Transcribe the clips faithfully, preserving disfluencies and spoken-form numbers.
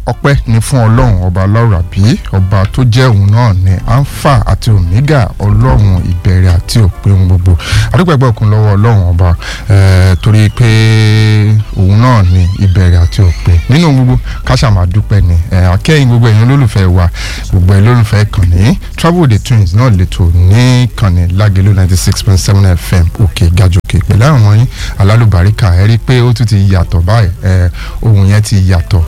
ọpẹ́ ni fún ọlọ́run ọba Ọlọ́ràbí, ọba tó jẹ́ òun náà ní alpha àti omega, ọlọ́run ìbẹ̀rẹ̀ àti òpin ohun gbogbo. Adúpẹ́ ẹgbẹ́ òkun lọ́wọ́ ọlọ́run ọba torí pé òun náà ní ìbẹ̀rẹ̀ àti òpin nínú gbogbo. Káṣà máa dúpẹ́ ni akẹ́yìn gbogbo ẹ̀yin olólùfẹ́ wa, gbogbo ẹ̀yin olólùfẹ́ ìkànnì Travel with the Twins náà lẹ́tọ̀ ní ìkànnì Lágelú ninety six point seven F M òkè gàjòkè pẹ̀lú àwọn ọmọ yín alálùbáríkà. Ẹ rí i pé ó tún ti yàtọ̀ báyìí, ohun yẹn ti yàtọ̀.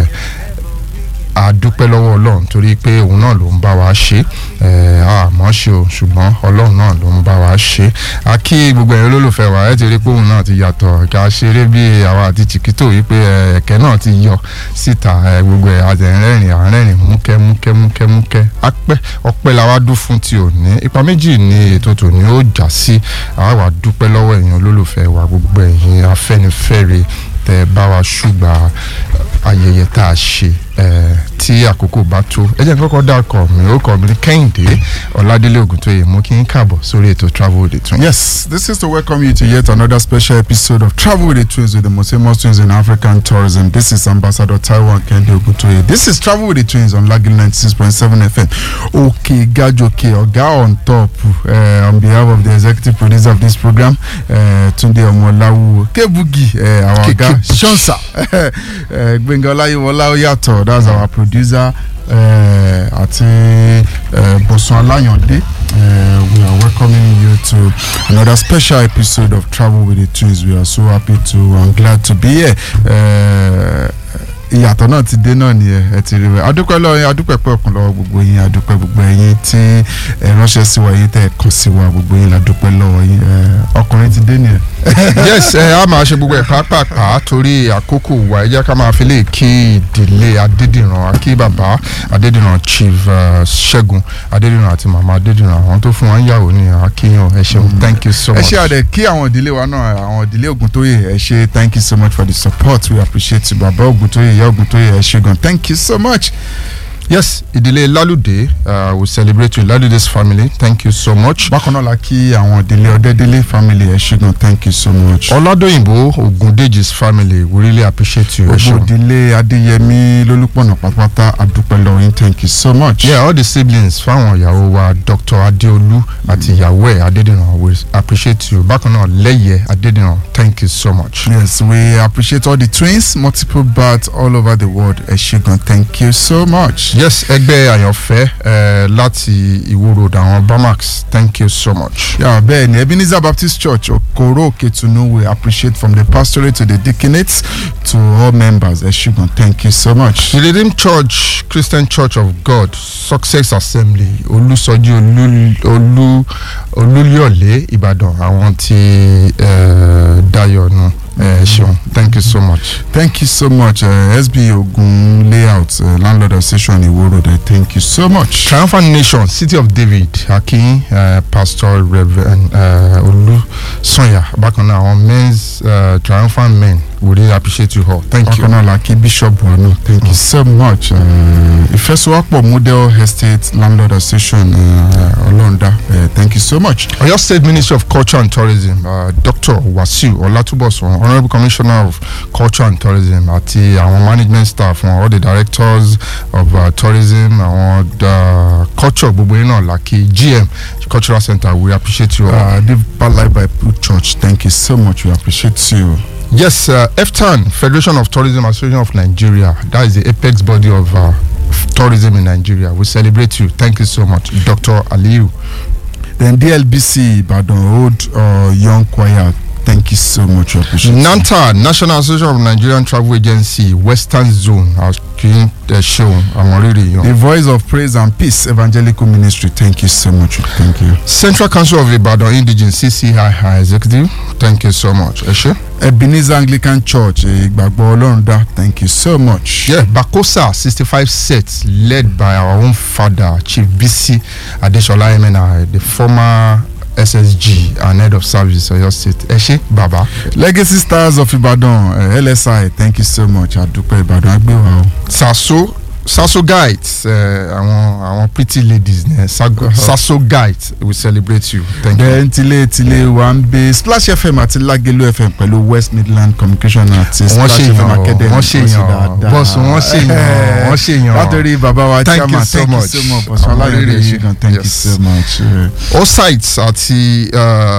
A dúpẹ́ lọ́wọ́ Ọlọ́run torí pé òun náà ló ń bá wa ṣe, àmọ́ ṣe o ṣùgbọ́n Ọlọ́run náà ló ń bá wa ṣe. A kí gbogbo ẹ̀yin olólùfẹ́ wa, ẹ ti rí pé òun náà ti yàtọ̀, ká ṣeré bí àwa àti Chiquito wípé ẹ̀kẹ́ náà ti yọ síta, gbogbo ẹ̀ àtẹ̀rẹ́rìn àárẹ̀rìn múkẹ́ múkẹ́ múkẹ́ múkẹ́. Apẹ́ ọpẹ́ la wá dún fún ti òní. Ipa méjì ni ètò tòní ó jà sí. Àwa wá dúpẹ́ lọ́wọ́ ẹ̀yin olólùfẹ́ wa, gbogbo ẹ̀yin afẹ́nifẹ́re tẹ́ bá wa ṣùgbà ayẹyẹ tá a ṣe tí àkókò bá tó. Ẹ jẹ́ n kọ́kọ́ dárúkọ mi, ó kọ mi ní Kẹ́hìndé Ọládélé Ògúntóyè. Mo kí n káàbọ̀ sórí ètò Travel with the Twins. Yes, this is to welcome you to yet another special episode of Travel with the Twins with the most famous twins in African tourism. This is Ambassador Taiwan Kẹ́hìndé Ògúntóyè. This is Travel with the Twins on Lágelú ninety six point seven F M. Okay, Gajoke, Ọ̀gá on top. Uh, on behalf of the executive producer of this program, uh, Túndé Ọmọláwú Kebugi, uh, our Ọ̀gá Shonsa, Gbénga Ọláyíwọlá Oyàtọ̀, that's our producer, uh, àti uh, Bọ̀sùn Aláyàndé. Uh, we are welcoming you to another special episode of Travel with the Twins. We are so happy to and glad to be here. Uh, ìyàtọ̀ náà ti dé náà nìyẹn, ẹ ti rí bẹ́ẹ̀. Adúpẹ́ lọ́wọ́ yín, adúpẹ́ pẹ́ ọ̀kan lọ́wọ́ gbogbo yín, adúpẹ́ gbogbo ẹ̀yin tí ẹ ránṣẹ́ sí wa, yín tẹ́ ẹ kàn sí wa, gbogbo yín ládúpẹ́ lọ́wọ́ yín. Ọkùnrin ti dé nìyẹn. Yes, ẹ á máa ṣe gbogbo ẹ̀ pàápàá torí àkókò wa. Ẹ jẹ́ ká máa fi lè kí ìdílé Adédìran, akí bàbá Adédìran Chief Ṣẹ́gun Adédìran àti màmá Adédìran, àwọn tó fún wa ń yàwó ní akíyàn. Ẹ ṣeun, thank you so much. Ẹ ṣe àdẹ kí àwọn ìdílé wa náà, àwọn ìdílé Ògúntóyè, ẹ ṣe thank you so much for the support, we appreciate you. Bàbá Ògúntóyè, Ògúntóyè, ẹ ṣé gan, thank you so much. Yes, ìdílé Lálùdé, uh, we celebrate with Lálùdé's family, thank you so much. Bákan náà la kí àwọn ìdílé Ọdẹ́délé family, ẹ ṣé gan, thank you so much. Ọládòyìnbó Ògúndéjì's family, we really appreciate you. Gbogbo ìdílé Adéyẹmí Lólúpọ̀nà pátápátá, adúpẹ́ lọ́wọ́ yín, thank you so much. Yeah, all the siblings fáwọn ìyàwó wa Doctor Adéolú àti ìyàwó ẹ̀ Adédìran, we appreciate you. Bákan náà Lẹ́yẹ Adédìran, thank you so much. Yes, we appreciate all the twins, multiple births all over the world, ẹ ṣé gan, thank you so much. Yes, ẹgbẹ́ àyànfẹ́ uh, láti Ìwó Road, àwọn Bamax, thank you so much. Yeah, bẹ́ẹ̀ ni Ebenezer Baptist Church Okoro Oketunu, we appreciate from the pastorate to the deaconate to all members, ẹ ṣé gan, thank you so much. The Redeemed Church Christian Church of God Success Assembly Olúsọjí Olú Olúyọ̀lé Ìbàdàn, àwọn tí Dayọ̀nù. Uh, sure. Thank you so much. Thank you so much. Uh, S B Ogun Layout, uh, Landlord Association Ìwó Road. Thank you so much. Triumphant Nation, City of David, Akin, uh, Pastor Reverend uh, Olu Sonya. Bákan náà, our men's uh, Triumphant Men, we really appreciate you all. Thank you. Bákan náà, Laki Bishop Wano. Thank mm. you so much. Ìfẹsowọ́pọ̀ Model Estate Landlord Association Olonda. Uh, thank you so much. Oyo State Ministry of Culture and Tourism, uh, Doctor Wasiu Olatubosun, Honorable Commissioner of Culture and Tourism, àti àwọn management staff, all the directors of uh, tourism, àwọn uh, culture gbogbo yín náà Laki G M Cultural Center, we appreciate you. Uh, Deeper Life Bible Church, thank you so much, we appreciate you. Yes, uh, F T A N, Federation of Tourism Association of Nigeria, that is the apex body of uh, tourism in Nigeria. We celebrate you. Thank you so much, Doctor Aliyu. Then D L B C, Ibadan Old uh, Young Choir, thank you so much. I appreciate it. NANTA, National Association of Nigerian Travel Agency, Western Zone, our uh, show. I'm already young. The Voice of Praise and Peace Evangelical Ministry, thank you so much. Thank you. Central Council of Ibadan Indigenous C C I I Executive, thank you so much. Eshe. Ebenezer Anglican Church, Igbagbo Olorunda, thank you so much. Yeah, Bakosa sixty-five sets led by our own father, Chief B C Adeshola Emena, the former S S G and head of service of your state. Eshe Baba. Legacy Stars of Ibadan, uh, L S I, thank you so much. Adupe Ibadan Agbewa. Saso Sasogites, àwọn àwọn pretty ladies ne Sasogites, we celebrate you. Thank then you. tile tile wa ń bẹ Splash F M àti Lagelu F M pẹ̀lú West Midland Communication àti Splash F M Academy. wọ́n ṣe yan boss wọ́n ṣe yan wọ́n ṣe yan. látọ̀rí bàbá wa Thank you chairman so thank you much. so much boss Ọláyọ̀dé ṣigan thank you so much. Osites àti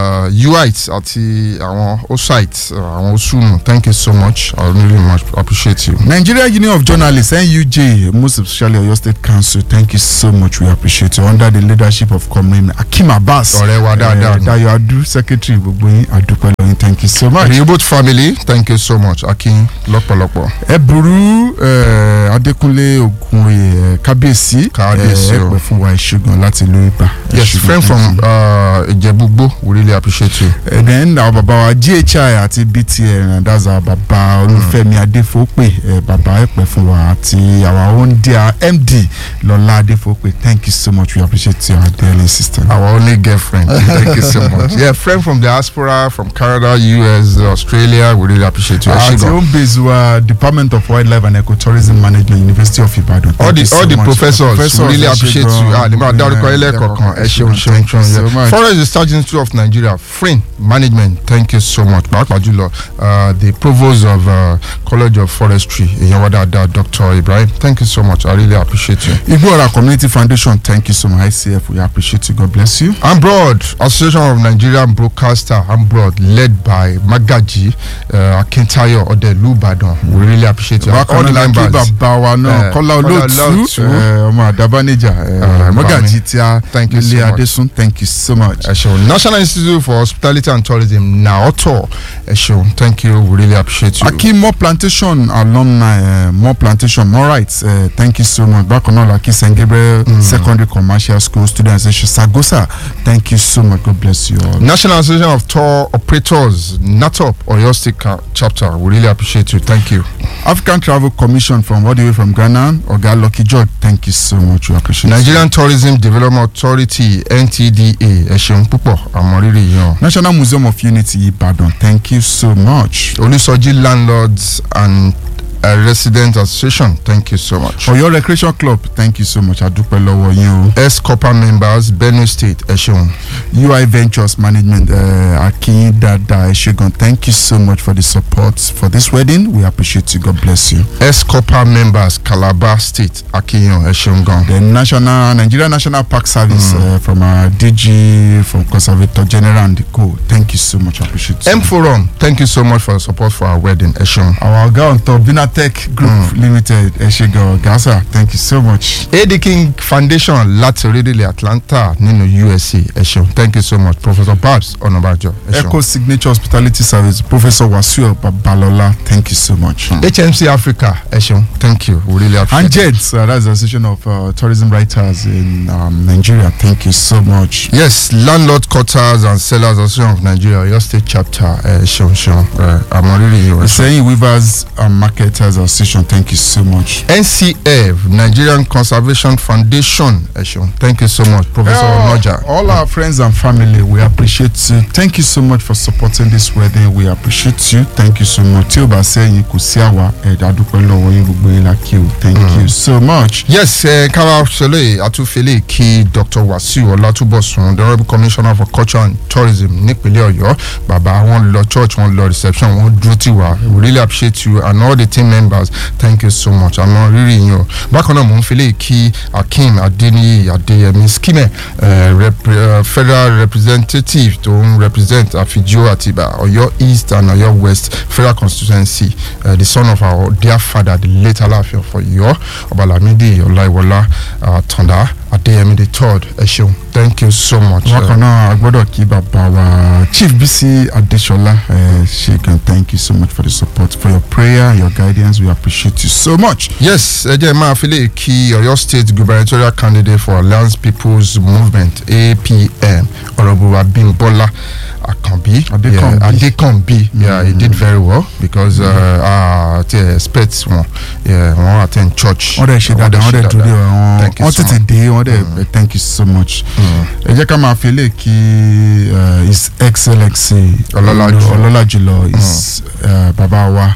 Uites àti àwọn Osites àwọn Osunu, thank you so much. I really much appreciate you. Nigeria Union of Journalists N U J, most especially Oyo State Council, thank you so much. We appreciate you under the leadership of Comrade Akim Abbas. ọ̀rẹ́ wa dáadáa. Dayo Adu secretary gbogbo yín adúpẹ́ lọ́yìn thank you so much. Reboot family, thank you so much. Akin lọ́pọ̀lọpọ̀. ẹ burú Adékúnlé Ògúnwòye kábíyèsí Kábíyèsí o. ẹ pẹ́ fún wa ìṣègùn láti ìlú Ìbà. Yes, friend from Ìjẹ̀bú-Igbó, we really appreciate you. And then àwọn bàbá wa G H I àti B T N and that's our bàbá Olúfẹ́mi Adéfópè bàbá ẹ pẹ́ fún wa àti our own dear M D Lọ́lá Adéfópè, thank you so much, we appreciate you, our dearly sister. Our only girlfriend, thank you so much. Yeah, friend from diaspora, from Canada, U S, Australia, we really appreciate you. àti home base wa Department of Wildlife and Ecotourism Management, University of Ibadan. all the all the much. professors, professors we really ẹ ṣé appreciate you. gan. Ah, the man dárúkọ ilé kọ̀ọ̀kan, ẹ ṣeun ṣeun Thank you so ṣeun. much. Forest Research Institute of Nigeria, Friend Management, thank you so much. Pàápàá jùlọ, uh, the provost of uh, College of Forestry, èèyàn wa dáadáa, Doctor Ibrahim, thank you so much. I really appreciate you. Igboora Community Foundation, thank you so much. I C F, we appreciate you. God bless you. Ambroad, Association of Nigerian Broadcaster, Ambroad, led by Magaji uh, Akintayo Odelu Ibadan. We really appreciate you. Bákan náà la kí bàbá wa náà Eh, Kọ́lá Kọ́lá Olóòtú Olóòtú. eh, ọmọ Àdàbánijà Eh, Mọ́gàjì tí a Thank you so Ilé much. Adésún, thank you so much. Ẹ ṣeun. National Institute for Hospitality and Tourism, Naoto. Ẹ ṣeun. Thank you. We really appreciate you. Aki More Plantation alumni, uh, More Plantation, More Rights, uh, thank you so much. Bákan náà la kí Saint Gabriel mm. Secondary Commercial School Students Association Sagosa, thank you so much. God bless you all. National Association of Tour Operators, NATOP, Oyo State Ca- Chapter. We really appreciate you. Thank you. African Travel Commission from all the way from Ghana, Oga Lucky George, thank you so much. We appreciate Nigerian Tourism Development Authority, N T D A. Ẹ ṣeun púpọ̀. Àmọ́ rírì yín o. you. National Museum of Unity Ibadan, thank you so much. Olusoji Landlords and uh, Resident Association, thank you so much. Oyo Recreation Club, thank you so much. Adúpẹ́ lọ́wọ́ yín o. S-Copper members, Benue State, ẹ ṣeun. U I Ventures Management, uh, Akin Dada Eshegun, thank you so much for the support for this wedding. We appreciate you. God bless you. S-Copper members, Calabar State, Akiyan, ẹ ṣeun gan. The National Nigeria National Park Service mm. uh, from our D G, from Conservator General and the Co. Thank you so much. I appreciate you. M Forum, thank you so much for the support for our wedding, ẹ ṣeun. Our guy on top, Binatech Group mm. Limited, Eshegun Gaza, thank you so much. A D King Foundation láti orílẹ̀ Atlanta nínú U S A, ẹ ṣeun. Thank you so much. Professor Babs Ọ̀nàbàjọ, ẹ ṣeun. Echo Signature Hospitality Service, Professor Wasiu Babalola, thank you so much. H M C Africa, ẹ ṣeun. Thank you. We really appreciate it. Anjed, uh, that's the Association of uh, Tourism Writers in um, Nigeria. Thank you so much. Yes, Landlord Quarters and Sellers Association of Nigeria, your state chapter, ẹ ṣeun ṣeun. Àmọ́ rírì yín o, ẹ ṣeun. Saying Weavers and Marketers Association, thank you so much. N C F, Nigerian Conservation Foundation, ẹ ṣeun. Thank you so much, Professor Uh, Noja. all our friends and family, we appreciate you. Thank you so much for supporting this wedding. We appreciate you. Thank you so much. Tí o bá sẹ́yìn kò sí àwa ẹ̀dá dúpẹ́ lọ́wọ́ yín gbogbo yín la kí o. Thank you so much. Yes, uh, káwá ṣẹlẹ̀ àtúnfẹ́lẹ̀ kí Doctor Wasiu Ọlátúbọ̀sún, the Honourable Commissioner for Culture and Tourism nípínlẹ̀ Ọ̀yọ́. Bàbá wọn lọ church, wọn lọ reception, wọn dúró tì wá. We really appreciate you and all the team members. Thank you so much. Àmọ́ rírì yín o. Bákan náà mò ń fẹ́lẹ̀ kí Akeem Adeniyi Adeyemi Skime, uh, rep, uh, Federal Representative tó ń represent Afijio Atiba, Ọ̀yọ́ East and Ọ̀yọ́ West Federal Constituency, uh, the son of our dear father, the late Aláàfin of Ọ̀yọ́, Ọbalamide Ọláìwọlá Àtàndá Adéyẹmí the third, ẹ ṣeun. Thank you so much. Bákan náà a gbọ́dọ̀ kí bàbá wa Chief Bisi Adesola Sheikh, thank you so much for the support, for your prayer, your guidance. We appreciate you so much. Yes, ẹ jẹ́ máa fi lè kí Ọ̀yọ́ State Gubernatorial Candidate for Alliance People's Movement A P M, Honourable Abimbola Akanbi, Adekanbi. yeah, Adekanbi. Mm-hmm. Yeah, he did very well because uh, uh, the experts wọn, yeah, wọn attend church. Wọ́n dẹ̀ ṣe dáadáa, wọ́n dẹ̀ dúró dé wọn, Thank you wọ́n so tètè much. dé, wọ́n dẹ̀ thank you so much. Ẹ jẹ́ ká máa fi lè kí uh, His Excellency Ọlọ́lá jùlọ. Ọlọ́lá jùlọ is uh, bàbá wa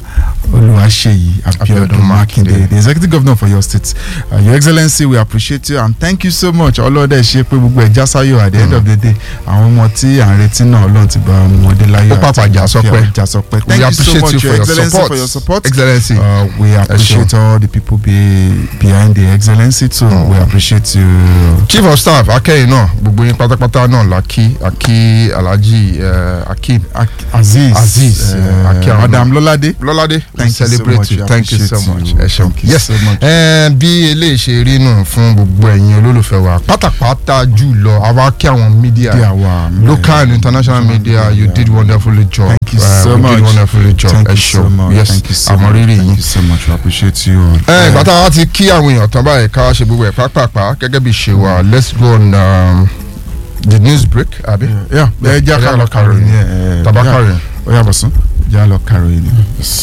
Oluwaseyi Abiodun Makinde, the executive governor for your state. Uh, Your Excellency, we appreciate you and thank you so much. Ọlọ́dẹ ṣe pé gbogbo ẹja sáyọ̀ at the end of the day. Àwọn ọmọ tí à ń retí náà Ọlọ́run ti bá wọn dé láyọ̀. Ó pàpà jà sọpẹ́. Jà sọpẹ́. We Thank you so appreciate much, you for Your your Excellency, support. for your support. Excellency. Uh, we appreciate all the people be, behind the Excellency too. Mm. We appreciate you. Chief of Staff akẹ́yìn náà gbogbo yín pátápátá náà la kí akí Alhaji uh, Akeem Aziz. Aziz. Uh, uh, Madam Lọ́ládé. Lọ́ládé. Thank you so celebrate much. you. Thank you so Appreciate much. you. Ẹ ṣeun. Thank you Yes. so much. Ẹ bí eléyìí ṣe rí nù fún gbogbo ẹ̀yin olólùfẹ́ wa pátápátá jùlọ àwa kí àwọn media Media wa, local and international media you did wonderfully job. Thank you Uh, so you much. did wonderfully job. Thank Ẹ you so ṣeun. much. Yes. Thank you so Àmọ́ much. rírì Thank yín. you so much. We appreciate you. ẹ ìgbà táwa ti kí àwọn èèyàn tán báyìí ká ṣe gbogbo ẹ̀ pápápá gẹ́gẹ́ bí ṣe wà let's go on um, the news break àbí. Yeah, ẹ jẹ́ ká lọ kàròyìn. tàbá kàròyìn. Ó yá bọ̀sán, jẹ́ ká lọ kàròyìn.